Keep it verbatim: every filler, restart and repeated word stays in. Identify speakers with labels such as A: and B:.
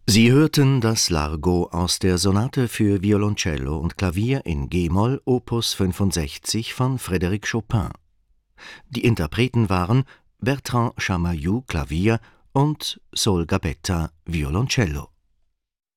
A: Sie hörten das Largo aus der Sonate für Violoncello und Klavier in G-Moll Opus fünfundsechzig von Frédéric Chopin. Die Interpreten waren Bertrand Chamayou, Klavier, und Sol Gabetta, Violoncello.